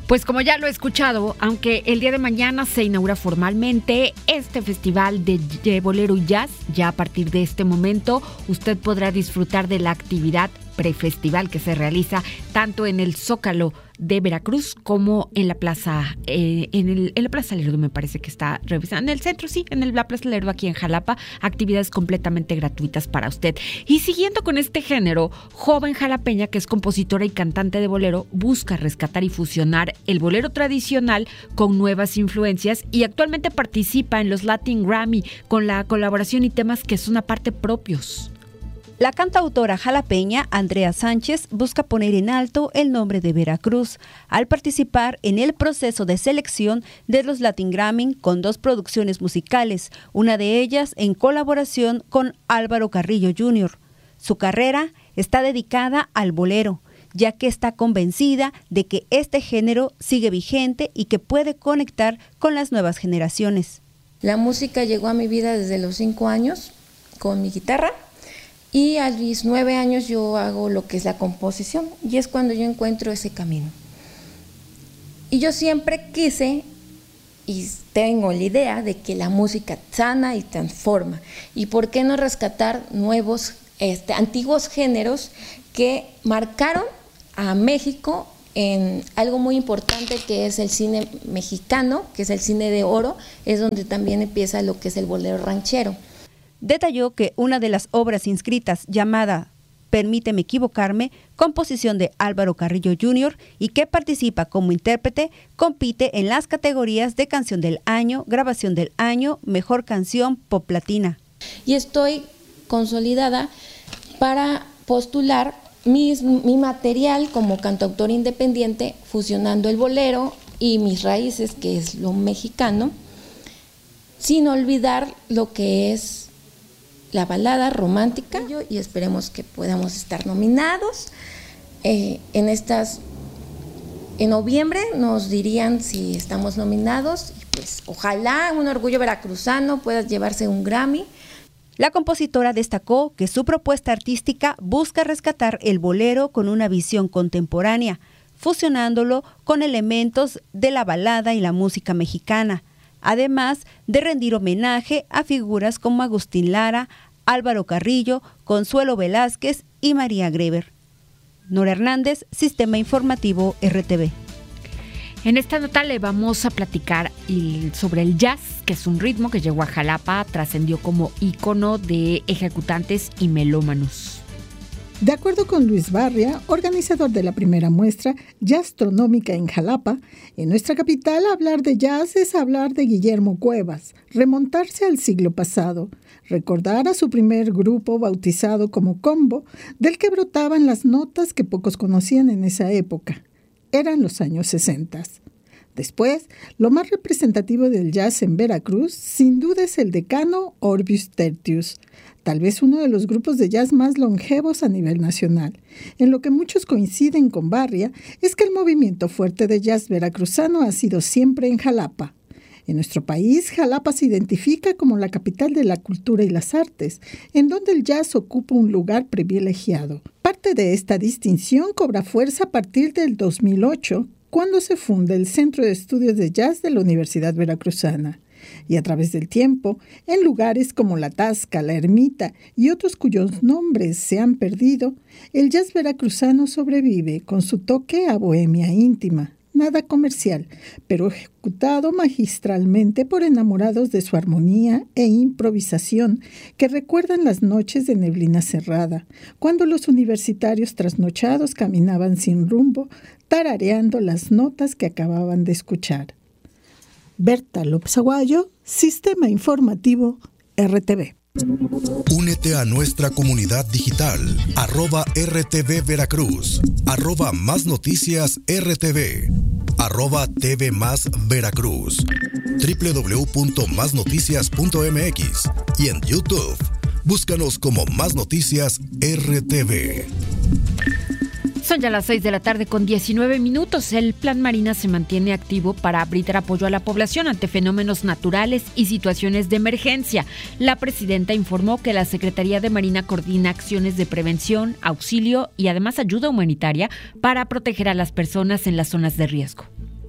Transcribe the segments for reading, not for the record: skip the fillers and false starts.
Pues como ya lo he escuchado, aunque el día de mañana se inaugura formalmente este festival de bolero y jazz, ya a partir de este momento usted podrá disfrutar de la actividad prefestival que se realiza tanto en el Zócalo de Veracruz como en la plaza, en la Plaza Lerdo, me parece que está revisando, en el centro, sí, en la Plaza Lerdo aquí en Jalapa, actividades completamente gratuitas para usted. Y siguiendo con este género, Joven Jalapeña, que es compositora y cantante de bolero, busca rescatar y fusionar el bolero tradicional con nuevas influencias y actualmente participa en los Latin Grammy con la colaboración y temas que son aparte propios. La cantautora jalapeña Andrea Sánchez busca poner en alto el nombre de Veracruz al participar en el proceso de selección de los Latin Grammy con 2 producciones musicales, una de ellas en colaboración con Álvaro Carrillo Jr. Su carrera está dedicada al bolero, ya que está convencida de que este género sigue vigente y que puede conectar con las nuevas generaciones. La música llegó a mi vida desde los 5 años con mi guitarra. Y a mis 9 años yo hago lo que es la composición y es cuando yo encuentro ese camino. Y yo siempre quise y tengo la idea de que la música sana y transforma. ¿Y por qué no rescatar nuevos, antiguos géneros que marcaron a México en algo muy importante que es el cine mexicano, que es el cine de oro, es donde también empieza lo que es el bolero ranchero? Detalló que una de las obras inscritas, llamada Permíteme equivocarme, composición de Álvaro Carrillo Jr. y que participa como intérprete, compite en las categorías de Canción del Año, Grabación del Año, Mejor Canción, Pop Latina. Y estoy consolidada para postular mi material como cantautor independiente, fusionando el bolero y mis raíces, que es lo mexicano, sin olvidar lo que es la balada romántica, y esperemos que podamos estar nominados. En noviembre nos dirían si estamos nominados, y pues ojalá un orgullo veracruzano pueda llevarse un Grammy. La compositora destacó que su propuesta artística busca rescatar el bolero con una visión contemporánea, fusionándolo con elementos de la balada y la música mexicana, además de rendir homenaje a figuras como Agustín Lara, Álvaro Carrillo, Consuelo Velázquez y María Greber. Nora Hernández, Sistema Informativo RTV. En esta nota le vamos a platicar sobre el jazz, que es un ritmo que llegó a Jalapa, trascendió como ícono de ejecutantes y melómanos. De acuerdo con Luis Barria, organizador de la primera muestra Jazztronómica en Jalapa, en nuestra capital hablar de jazz es hablar de Guillermo Cuevas, remontarse al siglo pasado, recordar a su primer grupo bautizado como Combo, del que brotaban las notas que pocos conocían en esa época. Eran los años 60. Después, lo más representativo del jazz en Veracruz, sin duda es el decano Orbius Tertius, tal vez uno de los grupos de jazz más longevos a nivel nacional. En lo que muchos coinciden con Barria es que el movimiento fuerte de jazz veracruzano ha sido siempre en Jalapa. En nuestro país, Jalapa se identifica como la capital de la cultura y las artes, en donde el jazz ocupa un lugar privilegiado. Parte de esta distinción cobra fuerza a partir del 2008, cuando se funda el Centro de Estudios de Jazz de la Universidad Veracruzana. Y a través del tiempo, en lugares como La Tasca, La Ermita y otros cuyos nombres se han perdido, el jazz veracruzano sobrevive con su toque a bohemia íntima, nada comercial, pero ejecutado magistralmente por enamorados de su armonía e improvisación que recuerdan las noches de neblina cerrada, cuando los universitarios trasnochados caminaban sin rumbo, tarareando las notas que acababan de escuchar. Berta López Aguayo, Sistema Informativo, RTV. Únete a nuestra comunidad digital, @RTV Veracruz, @Más Noticias RTV, @TV Más Veracruz, www.masnoticias.mx y en YouTube. Búscanos como Más Noticias RTV. Son ya las 6 de la tarde con 19 minutos. El Plan Marina se mantiene activo para brindar apoyo a la población ante fenómenos naturales y situaciones de emergencia. La presidenta informó que la Secretaría de Marina coordina acciones de prevención, auxilio y además ayuda humanitaria para proteger a las personas en las zonas de riesgo.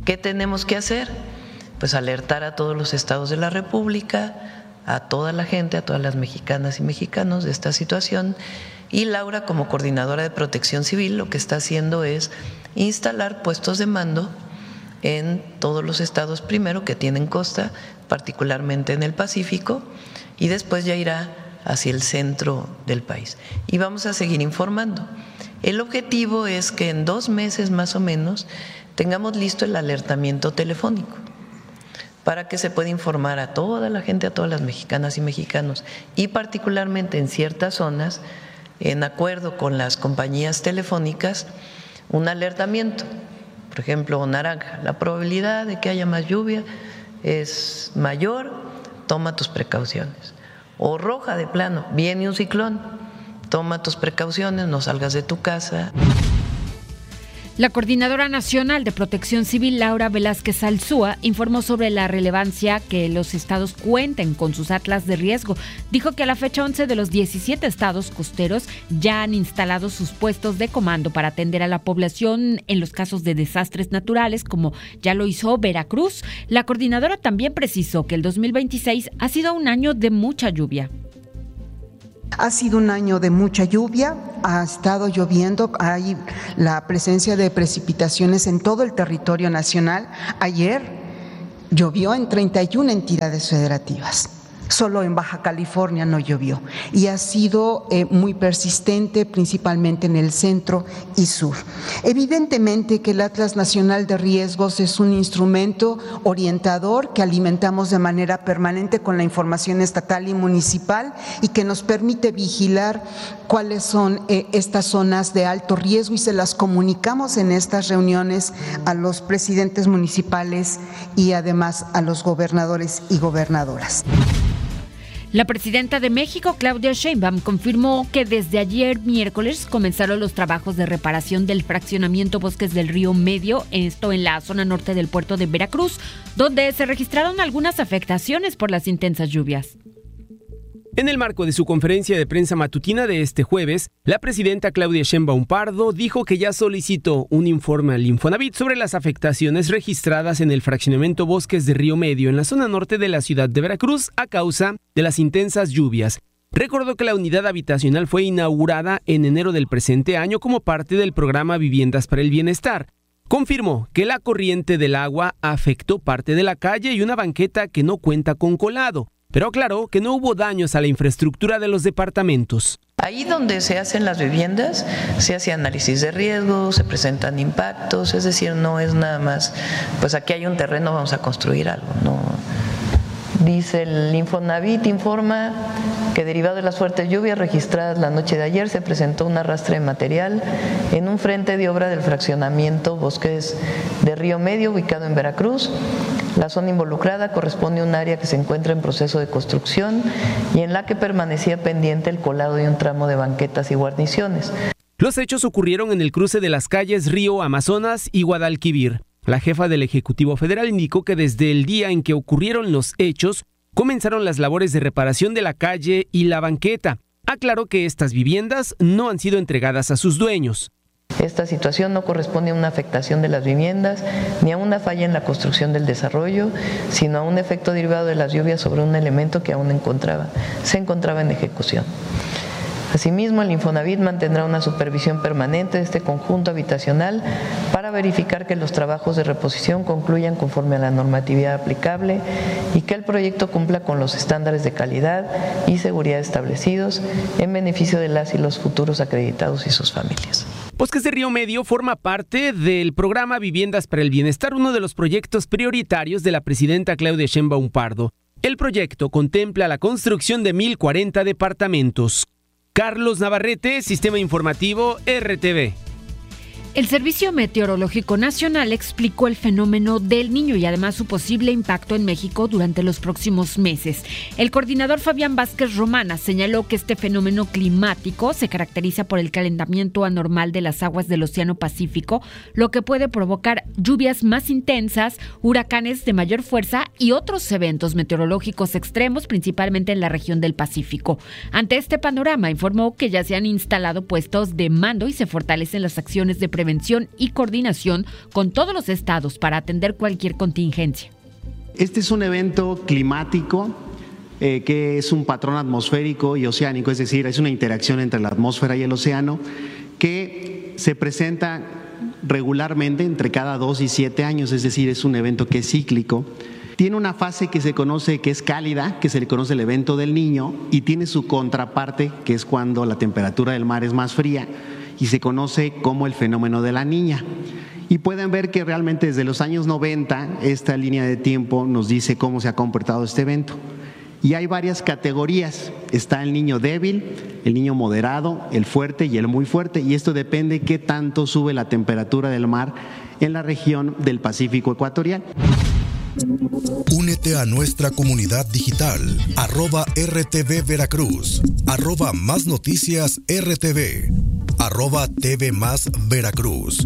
¿Qué tenemos que hacer? Pues alertar a todos los estados de la República, a toda la gente, a todas las mexicanas y mexicanos de esta situación. Y Laura, como coordinadora de Protección Civil, lo que está haciendo es instalar puestos de mando en todos los estados primero que tienen costa, particularmente en el Pacífico, y después ya irá hacia el centro del país. Y vamos a seguir informando. El objetivo es que en 2 meses más o menos tengamos listo el alertamiento telefónico para que se pueda informar a toda la gente, a todas las mexicanas y mexicanos, y particularmente en ciertas zonas, en acuerdo con las compañías telefónicas, un alertamiento. Por ejemplo, naranja, la probabilidad de que haya más lluvia es mayor, toma tus precauciones. O roja, de plano, viene un ciclón, toma tus precauciones, no salgas de tu casa. La Coordinadora Nacional de Protección Civil, Laura Velázquez Alzúa, informó sobre la relevancia que los estados cuenten con sus atlas de riesgo. Dijo que a la fecha 11 de los 17 estados costeros ya han instalado sus puestos de comando para atender a la población en los casos de desastres naturales, como ya lo hizo Veracruz. La coordinadora también precisó que el 2026 ha sido un año de mucha lluvia. Ha sido un año de mucha lluvia, ha estado lloviendo, hay la presencia de precipitaciones en todo el territorio nacional. Ayer llovió en 31 entidades federativas. Solo en Baja California no llovió y ha sido muy persistente, principalmente en el centro y sur. Evidentemente que el Atlas Nacional de Riesgos es un instrumento orientador que alimentamos de manera permanente con la información estatal y municipal y que nos permite vigilar cuáles son estas zonas de alto riesgo y se las comunicamos en estas reuniones a los presidentes municipales y además a los gobernadores y gobernadoras. La presidenta de México, Claudia Sheinbaum, confirmó que desde ayer miércoles comenzaron los trabajos de reparación del fraccionamiento Bosques del Río Medio, esto en la zona norte del puerto de Veracruz, donde se registraron algunas afectaciones por las intensas lluvias. En el marco de su conferencia de prensa matutina de este jueves, la presidenta Claudia Sheinbaum Pardo dijo que ya solicitó un informe al Infonavit sobre las afectaciones registradas en el fraccionamiento Bosques de Río Medio en la zona norte de la ciudad de Veracruz a causa de las intensas lluvias. Recordó que la unidad habitacional fue inaugurada en enero del presente año como parte del programa Viviendas para el Bienestar. Confirmó que la corriente del agua afectó parte de la calle y una banqueta que no cuenta con colado, pero aclaró que no hubo daños a la infraestructura de los departamentos. Ahí donde se hacen las viviendas, se hace análisis de riesgo, se presentan impactos, es decir, no es nada más, pues aquí hay un terreno, vamos a construir algo, no. Dice el Infonavit, informa que derivado de las fuertes lluvias registradas la noche de ayer se presentó un arrastre de material en un frente de obra del fraccionamiento Bosques de Río Medio ubicado en Veracruz. La zona involucrada corresponde a un área que se encuentra en proceso de construcción y en la que permanecía pendiente el colado de un tramo de banquetas y guarniciones. Los hechos ocurrieron en el cruce de las calles Río Amazonas y Guadalquivir. La jefa del Ejecutivo Federal indicó que desde el día en que ocurrieron los hechos, comenzaron las labores de reparación de la calle y la banqueta. Aclaró que estas viviendas no han sido entregadas a sus dueños. Esta situación no corresponde a una afectación de las viviendas ni a una falla en la construcción del desarrollo, sino a un efecto derivado de las lluvias sobre un elemento que aún se encontraba en ejecución. Asimismo, el Infonavit mantendrá una supervisión permanente de este conjunto habitacional para verificar que los trabajos de reposición concluyan conforme a la normatividad aplicable y que el proyecto cumpla con los estándares de calidad y seguridad establecidos en beneficio de las y los futuros acreditados y sus familias. Bosques de Río Medio forma parte del programa Viviendas para el Bienestar, uno de los proyectos prioritarios de la presidenta Claudia Sheinbaum Pardo. El proyecto contempla la construcción de 1,040 departamentos. Carlos Navarrete, Sistema Informativo RTV. El Servicio Meteorológico Nacional explicó el fenómeno del Niño y además su posible impacto en México durante los próximos meses. El coordinador Fabián Vázquez Romana señaló que este fenómeno climático se caracteriza por el calentamiento anormal de las aguas del Océano Pacífico, lo que puede provocar lluvias más intensas, huracanes de mayor fuerza y otros eventos meteorológicos extremos, principalmente en la región del Pacífico. Ante este panorama, informó que ya se han instalado puestos de mando y se fortalecen las acciones de prevención prevención y coordinación con todos los estados para atender cualquier contingencia. Este es un evento climático que es un patrón atmosférico y oceánico, es decir, es una interacción entre la atmósfera y el océano que se presenta regularmente entre cada 2 y 7 años, es decir, es un evento que es cíclico. Tiene una fase que se conoce que es cálida, que se le conoce el evento del Niño, y tiene su contraparte, que es cuando la temperatura del mar es más fría, y se conoce como el fenómeno de la Niña. Y pueden ver que realmente desde los años 90 esta línea de tiempo nos dice cómo se ha comportado este evento. Y hay varias categorías. Está el niño débil, el niño moderado, el fuerte y el muy fuerte. Y esto depende de qué tanto sube la temperatura del mar en la región del Pacífico ecuatorial. Únete a nuestra comunidad digital, @RTV Veracruz, @Más Noticias RTV, @TV Más Veracruz,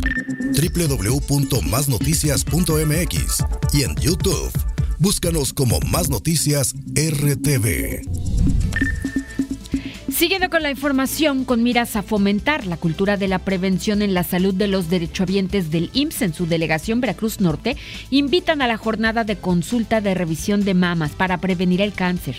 www.masnoticias.mx y en YouTube. Búscanos como Más Noticias RTV. Siguiendo con la información, con miras a fomentar la cultura de la prevención en la salud de los derechohabientes del IMSS en su delegación Veracruz Norte, invitan a la jornada de consulta de revisión de mamas para prevenir el cáncer.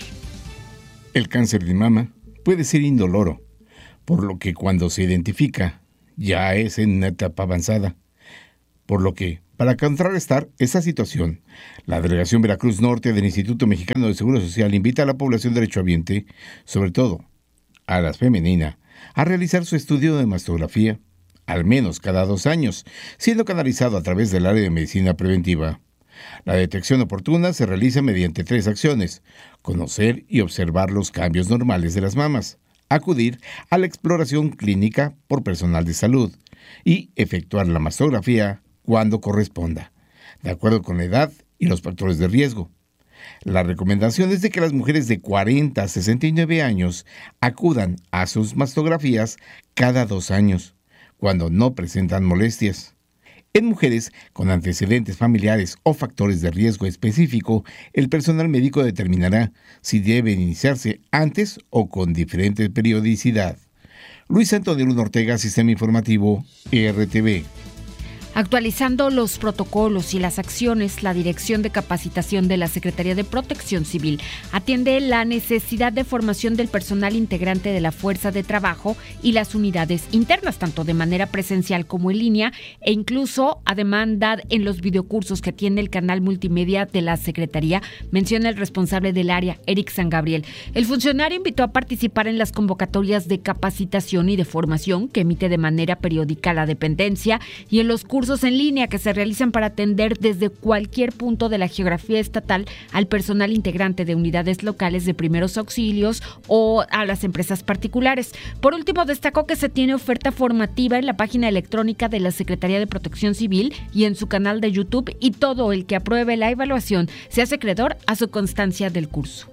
El cáncer de mama puede ser indoloro, por lo que cuando se identifica ya es en una etapa avanzada. Por lo que, para contrarrestar esa situación, la Delegación Veracruz Norte del Instituto Mexicano de Seguro Social invita a la población derechohabiente, sobre todo a la femenina, a realizar su estudio de mastografía, al menos cada 2 años, siendo canalizado a través del área de medicina preventiva. La detección oportuna se realiza mediante 3 acciones: conocer y observar los cambios normales de las mamas, acudir a la exploración clínica por personal de salud y efectuar la mastografía cuando corresponda, de acuerdo con la edad y los factores de riesgo. La recomendación es de que las mujeres de 40 a 69 años acudan a sus mastografías cada 2 años, cuando no presentan molestias. En mujeres con antecedentes familiares o factores de riesgo específico, el personal médico determinará si deben iniciarse antes o con diferente periodicidad. Luis Antonio Luna Ortega, Sistema Informativo, RTV. Actualizando los protocolos y las acciones, la Dirección de Capacitación de la Secretaría de Protección Civil atiende la necesidad de formación del personal integrante de la Fuerza de Trabajo y las unidades internas, tanto de manera presencial como en línea, e incluso a demanda en los videocursos que tiene el canal multimedia de la Secretaría, menciona el responsable del área, Eric San Gabriel. El funcionario invitó a participar en las convocatorias de capacitación y de formación que emite de manera periódica la dependencia y en los cursos en línea que se realizan para atender desde cualquier punto de la geografía estatal al personal integrante de unidades locales de primeros auxilios o a las empresas particulares. Por último, destacó que se tiene oferta formativa en la página electrónica de la Secretaría de Protección Civil y en su canal de YouTube, y todo el que apruebe la evaluación se hace acreedor a su constancia del curso.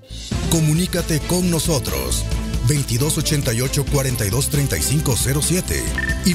Comunícate con nosotros 2288-423507 y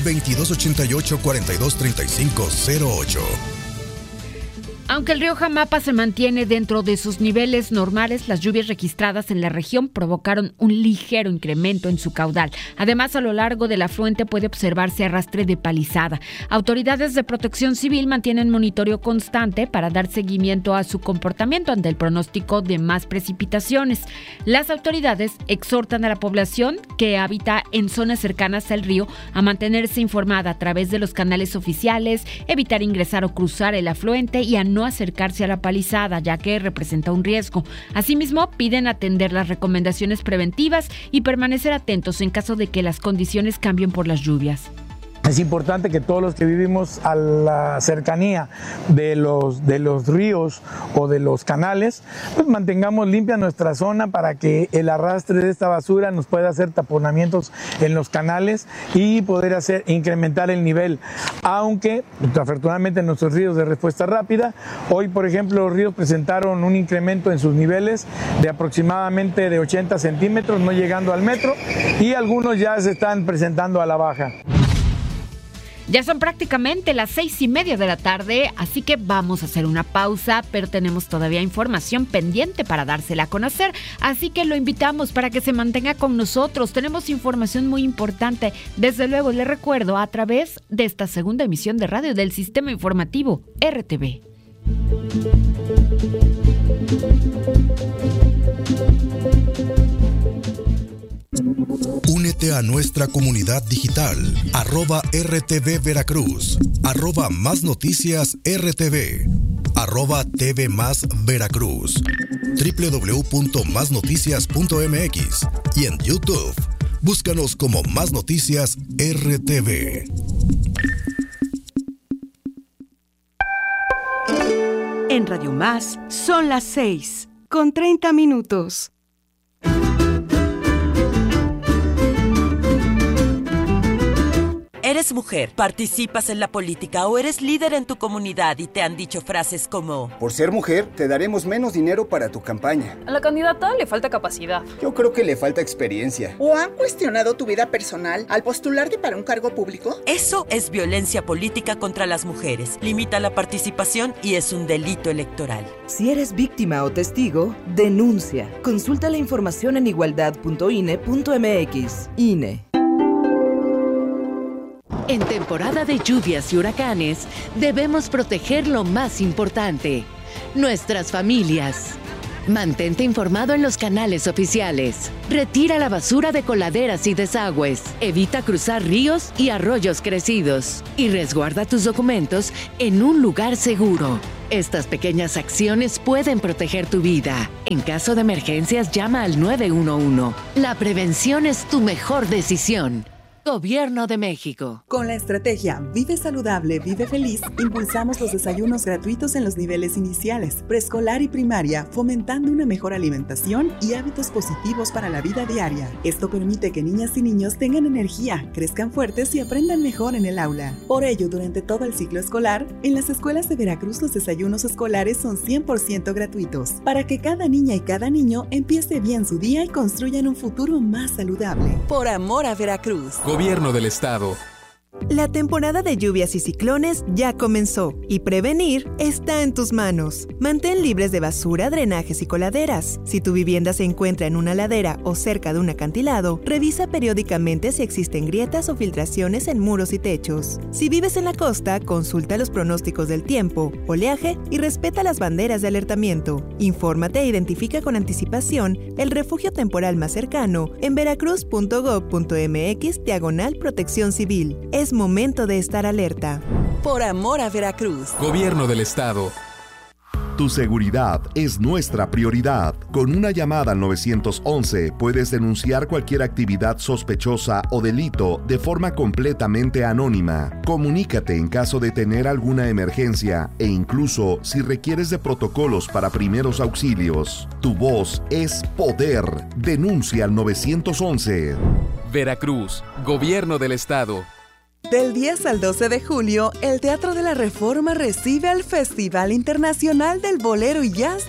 2288-423508. Aunque el río Jamapa se mantiene dentro de sus niveles normales, las lluvias registradas en la región provocaron un ligero incremento en su caudal. Además, a lo largo del afluente puede observarse arrastre de palizada. Autoridades de Protección Civil mantienen monitoreo constante para dar seguimiento a su comportamiento ante el pronóstico de más precipitaciones. Las autoridades exhortan a la población que habita en zonas cercanas al río a mantenerse informada a través de los canales oficiales, evitar ingresar o cruzar el afluente y a no acercarse a la palizada, ya que representa un riesgo. Asimismo, piden atender las recomendaciones preventivas y permanecer atentos en caso de que las condiciones cambien por las lluvias. Es importante que todos los que vivimos a la cercanía de los ríos o de los canales, pues mantengamos limpia nuestra zona para que el arrastre de esta basura nos pueda hacer taponamientos en los canales y poder incrementar el nivel. Aunque, afortunadamente, nuestros ríos de respuesta rápida, hoy, por ejemplo, los ríos presentaron un incremento en sus niveles de aproximadamente de 80 centímetros, no llegando al metro, y algunos ya se están presentando a la baja. Ya son prácticamente las 6:30 de la tarde, así que vamos a hacer una pausa, pero tenemos todavía información pendiente para dársela a conocer, así que lo invitamos para que se mantenga con nosotros. Tenemos información muy importante, desde luego le recuerdo, a través de esta segunda emisión de radio del Sistema Informativo RTV. Únete a nuestra comunidad digital, @RTV Veracruz, @Más Noticias RTV, @TV Más Veracruz, www.masnoticias.mx y en YouTube. Búscanos como Más Noticias RTV. En Radio Más son las 6:30. ¿Eres mujer, participas en la política o eres líder en tu comunidad y te han dicho frases como: por ser mujer, te daremos menos dinero para tu campaña? A la candidata le falta capacidad. Yo creo que le falta experiencia. ¿O han cuestionado tu vida personal al postularte para un cargo público? Eso es violencia política contra las mujeres. Limita la participación y es un delito electoral. Si eres víctima o testigo, denuncia. Consulta la información en igualdad.ine.mx. INE. En temporada de lluvias y huracanes, debemos proteger lo más importante, nuestras familias. Mantente informado en los canales oficiales. Retira la basura de coladeras y desagües. Evita cruzar ríos y arroyos crecidos. Y resguarda tus documentos en un lugar seguro. Estas pequeñas acciones pueden proteger tu vida. En caso de emergencias, llama al 911. La prevención es tu mejor decisión. Gobierno de México. Con la estrategia Vive Saludable, Vive Feliz, impulsamos los desayunos gratuitos en los niveles iniciales, preescolar y primaria, fomentando una mejor alimentación y hábitos positivos para la vida diaria. Esto permite que niñas y niños tengan energía, crezcan fuertes y aprendan mejor en el aula. Por ello, durante todo el ciclo escolar, en las escuelas de Veracruz los desayunos escolares son 100% gratuitos, para que cada niña y cada niño empiece bien su día y construyan un futuro más saludable. Por amor a Veracruz. Gobierno del Estado. La temporada de lluvias y ciclones ya comenzó y prevenir está en tus manos. Mantén libres de basura, drenajes y coladeras. Si tu vivienda se encuentra en una ladera o cerca de un acantilado, revisa periódicamente si existen grietas o filtraciones en muros y techos. Si vives en la costa, consulta los pronósticos del tiempo, oleaje y respeta las banderas de alertamiento. Infórmate e identifica con anticipación el refugio temporal más cercano en veracruz.gov.mx/protección civil. Es momento de estar alerta. Por amor a Veracruz. Gobierno del Estado. Tu seguridad es nuestra prioridad. Con una llamada al 911 puedes denunciar cualquier actividad sospechosa o delito de forma completamente anónima. Comunícate en caso de tener alguna emergencia e incluso si requieres de protocolos para primeros auxilios. Tu voz es poder. Denuncia al 911. Veracruz, Gobierno del Estado. Del 10 al 12 de julio, el Teatro de la Reforma recibe al Festival Internacional del Bolero y Jazz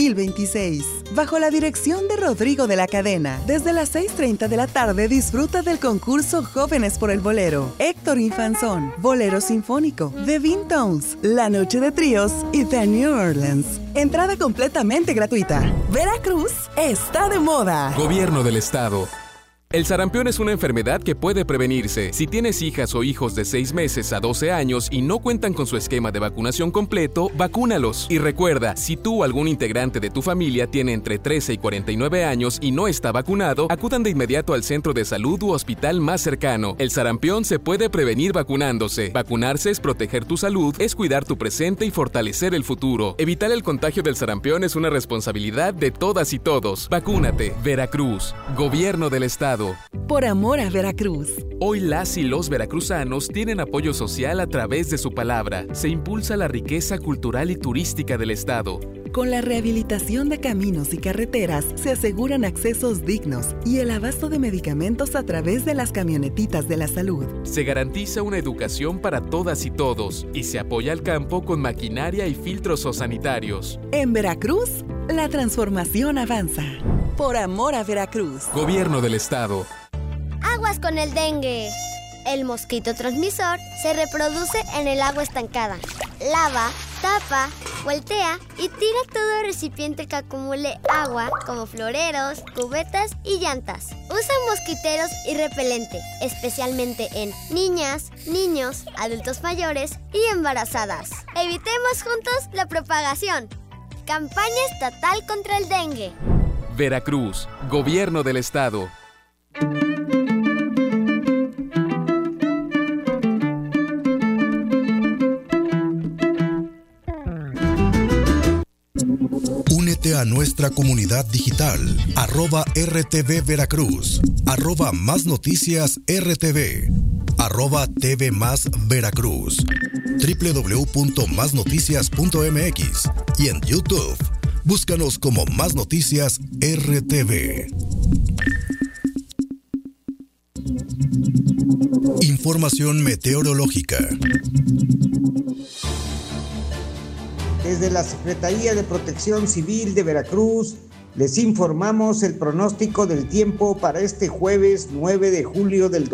2026, bajo la dirección de Rodrigo de la Cadena. Desde las 6:30 de la tarde disfruta del concurso Jóvenes por el Bolero, Héctor Infanzón, Bolero Sinfónico, The Bean Tones, La Noche de Tríos y The New Orleans. Entrada completamente gratuita. Veracruz está de moda. Gobierno del Estado. El sarampión es una enfermedad que puede prevenirse. Si tienes hijas o hijos de 6 meses a 12 años y no cuentan con su esquema de vacunación completo, vacúnalos. Y recuerda, si tú o algún integrante de tu familia tiene entre 13 y 49 años y no está vacunado, acudan de inmediato al centro de salud u hospital más cercano. El sarampión se puede prevenir vacunándose. Vacunarse es proteger tu salud, es cuidar tu presente y fortalecer el futuro. Evitar el contagio del sarampión es una responsabilidad de todas y todos. Vacúnate. Veracruz, Gobierno del Estado. Por amor a Veracruz. Hoy las y los veracruzanos tienen apoyo social a través de su palabra. Se impulsa la riqueza cultural y turística del Estado. Con la rehabilitación de caminos y carreteras se aseguran accesos dignos y el abasto de medicamentos a través de las camionetitas de la salud. Se garantiza una educación para todas y todos y se apoya al campo con maquinaria y filtros sanitarios. En Veracruz, la transformación avanza. Por amor a Veracruz. Gobierno del Estado. Aguas con el dengue. El mosquito transmisor se reproduce en el agua estancada. Lava, tapa, voltea y tira todo recipiente que acumule agua, como floreros, cubetas y llantas. Usa mosquiteros y repelente, especialmente en niñas, niños, adultos mayores y embarazadas. Evitemos juntos la propagación. Campaña estatal contra el dengue. Veracruz, Gobierno del Estado. Únete a nuestra comunidad digital, @RTV Veracruz, @Más Noticias RTV, @TV Más Veracruz, www.masnoticias.mx y en YouTube. Búscanos como Más Noticias RTV. Información meteorológica. Desde la Secretaría de Protección Civil de Veracruz, les informamos el pronóstico del tiempo para este jueves 9 de julio del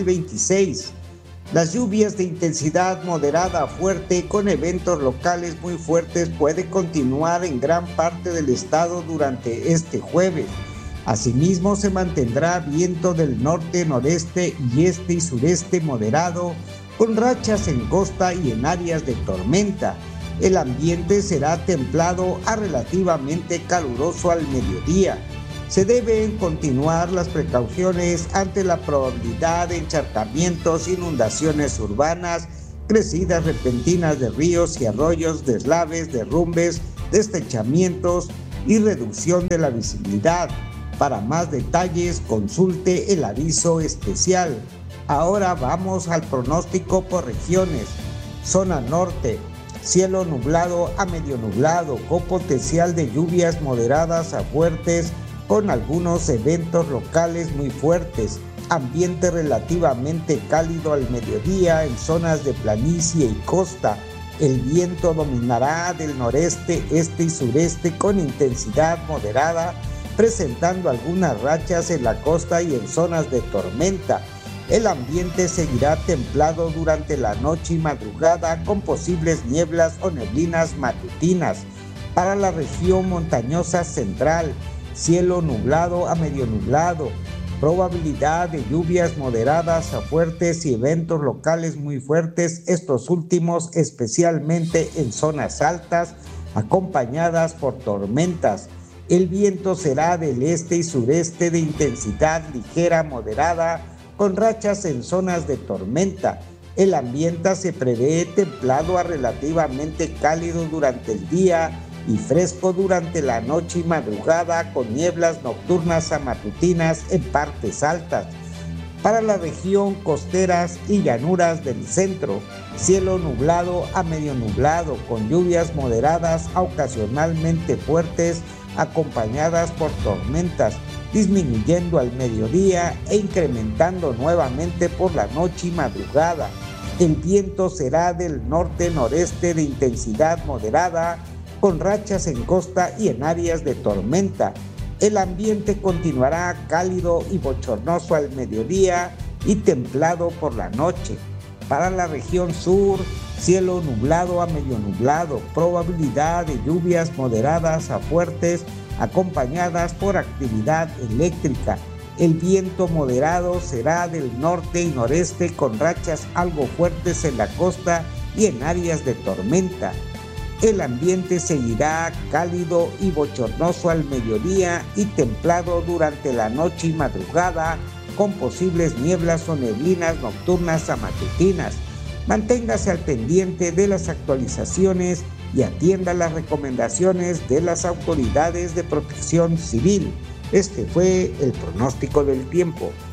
2026. Las lluvias de intensidad moderada a fuerte con eventos locales muy fuertes pueden continuar en gran parte del estado durante este jueves. Asimismo, se mantendrá viento del norte, noreste y este y sureste moderado, con rachas en costa y en áreas de tormenta. El ambiente será templado a relativamente caluroso al mediodía. Se deben continuar las precauciones ante la probabilidad de encharcamientos, inundaciones urbanas, crecidas repentinas de ríos y arroyos, deslaves, derrumbes, deslizamientos y reducción de la visibilidad. Para más detalles, consulte el aviso especial. Ahora vamos al pronóstico por regiones. Zona norte. Cielo nublado a medio nublado, con potencial de lluvias moderadas a fuertes, con algunos eventos locales muy fuertes. Ambiente relativamente cálido al mediodía en zonas de planicie y costa. El viento dominará del noreste, este y sureste con intensidad moderada, presentando algunas rachas en la costa y en zonas de tormenta. El ambiente seguirá templado durante la noche y madrugada con posibles nieblas o neblinas matutinas. Para la región montañosa central, cielo nublado a medio nublado, probabilidad de lluvias moderadas a fuertes y eventos locales muy fuertes, estos últimos especialmente en zonas altas, acompañadas por tormentas. El viento será del este y sureste de intensidad ligera moderada, con rachas en zonas de tormenta. El ambiente se prevé templado a relativamente cálido durante el día y fresco durante la noche y madrugada, con nieblas nocturnas a matutinas en partes altas. Para la región costeras y llanuras del centro, cielo nublado a medio nublado, con lluvias moderadas a ocasionalmente fuertes, acompañadas por tormentas, disminuyendo al mediodía e incrementando nuevamente por la noche y madrugada. El viento será del norte-noreste de intensidad moderada, con rachas en costa y en áreas de tormenta. El ambiente continuará cálido y bochornoso al mediodía y templado por la noche. Para la región sur, cielo nublado a medio nublado, probabilidad de lluvias moderadas a fuertes, acompañadas por actividad eléctrica. El viento moderado será del norte y noreste con rachas algo fuertes en la costa y en áreas de tormenta. El ambiente seguirá cálido y bochornoso al mediodía y templado durante la noche y madrugada, con posibles nieblas o neblinas nocturnas a matutinas. Manténgase al pendiente de las actualizaciones y atienda las recomendaciones de las autoridades de protección civil. Este fue el pronóstico del tiempo.